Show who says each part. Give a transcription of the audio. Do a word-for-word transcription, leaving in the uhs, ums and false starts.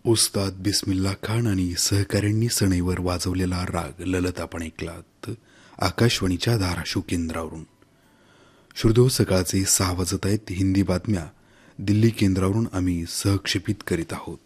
Speaker 1: उस्ताद बिस्मिल्ला खान आणि सहकाऱ्यांनी सणईवर वाजवलेला राग ललत आपण ऐकलात आकाशवाणीच्या धाराशिव केंद्रावरून. श्रोतो, सकाळचे सहा वाजत आहेत. हिंदी बातम्या दिल्ली केंद्रावरून आम्ही सहक्षेपित करीत आहोत.